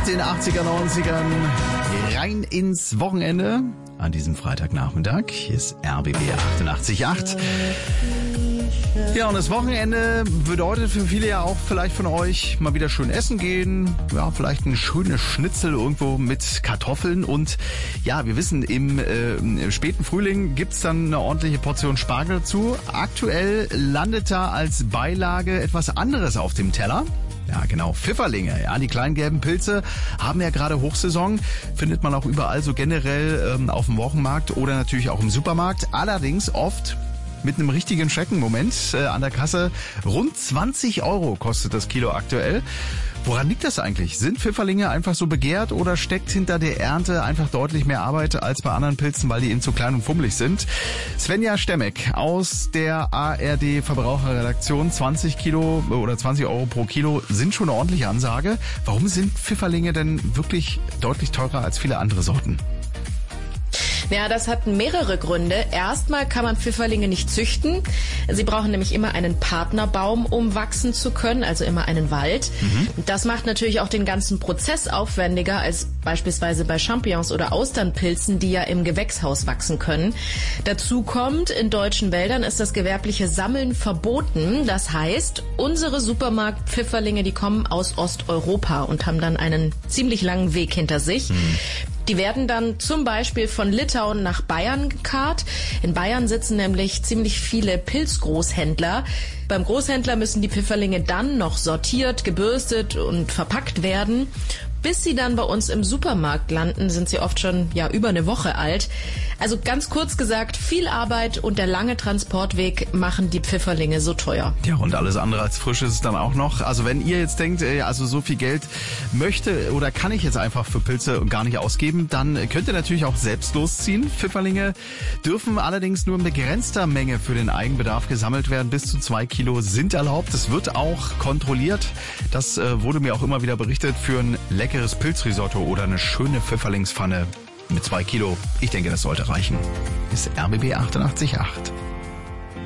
mit den 80er, 90ern rein ins Wochenende an diesem Freitagnachmittag. Hier ist RBB 88.8. Ja, und das Wochenende bedeutet für viele ja auch vielleicht von euch mal wieder schön essen gehen. Ja, vielleicht ein schönes Schnitzel irgendwo mit Kartoffeln. Und ja, wir wissen, im späten Frühling gibt's dann eine ordentliche Portion Spargel dazu. Aktuell landet da als Beilage etwas anderes auf dem Teller. Ja, genau, Pfifferlinge. Ja, die kleinen gelben Pilze haben ja gerade Hochsaison. Findet man auch überall so generell auf dem Wochenmarkt oder natürlich auch im Supermarkt. Allerdings oft mit einem richtigen Schreckenmoment an der Kasse. Rund 20 € kostet das Kilo aktuell. Woran liegt das eigentlich? Sind Pfifferlinge einfach so begehrt oder steckt hinter der Ernte einfach deutlich mehr Arbeit als bei anderen Pilzen, weil die eben zu klein und fummelig sind? Svenja Stemmeck aus der ARD Verbraucherredaktion. 20 Kilo oder 20 € pro Kilo sind schon eine ordentliche Ansage. Warum sind Pfifferlinge denn wirklich deutlich teurer als viele andere Sorten? Ja, das hat mehrere Gründe. Erstmal kann man Pfifferlinge nicht züchten. Sie brauchen nämlich immer einen Partnerbaum, um wachsen zu können, also immer einen Wald. Das macht natürlich auch den ganzen Prozess aufwendiger als beispielsweise bei Champignons oder Austernpilzen, die ja im Gewächshaus wachsen können. Dazu kommt, in deutschen Wäldern ist das gewerbliche Sammeln verboten. Das heißt, unsere Supermarkt-Pfifferlinge, die kommen aus Osteuropa und haben dann einen ziemlich langen Weg hinter sich. Die werden dann zum Beispiel von Litauen nach Bayern gekarrt. In Bayern sitzen nämlich ziemlich viele Pilzgroßhändler. Beim Großhändler müssen die Pfifferlinge dann noch sortiert, gebürstet und verpackt werden. Bis sie dann bei uns im Supermarkt landen, sind sie oft schon über eine Woche alt. Also ganz kurz gesagt, viel Arbeit und der lange Transportweg machen die Pfifferlinge so teuer. Ja, und alles andere als frisch ist es dann auch noch. Also wenn ihr jetzt denkt, also so viel Geld möchte oder kann ich jetzt einfach für Pilze gar nicht ausgeben, dann könnt ihr natürlich auch selbst losziehen. Pfifferlinge dürfen allerdings nur in begrenzter Menge für den Eigenbedarf gesammelt werden. Bis zu 2 Kilo sind erlaubt. Es wird auch kontrolliert. Das wurde mir auch immer wieder berichtet für ein leckeres Pilzrisotto oder eine schöne Pfifferlingspfanne mit 2 Kilo. Ich denke, das sollte reichen. Ist RBB 88.8.